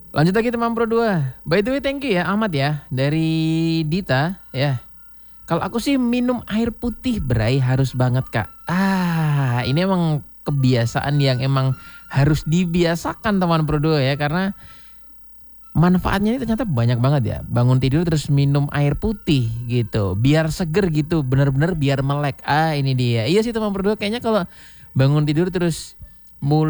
Lanjut lagi teman Pro 2. By the way thank you ya Ahmad ya. Dari Dita ya. Kalau aku sih minum air putih berai harus banget kak. Ini emang kebiasaan yang emang harus dibiasakan teman Pro 2 ya. Karena manfaatnya ini ternyata banyak banget ya. Bangun tidur terus minum air putih gitu. Biar seger gitu. Bener-bener biar melek. Ini dia. Iya sih teman Pro 2 kayaknya kalau bangun tidur terus